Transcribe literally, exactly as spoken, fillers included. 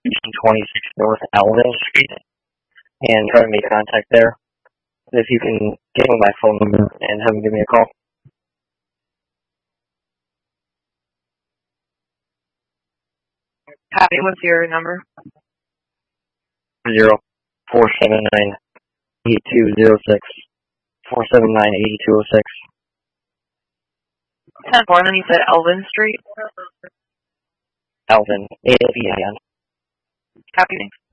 twenty-six North Alvin Street and try to make contact there. If you can give me my phone number and have him give me a call. Copy. What's your number? Zero four seven nine eight two zero six. Four seven nine eighty two oh six. Ten four. Then you said Elvin Street. Alvin. A L V I N. Copy.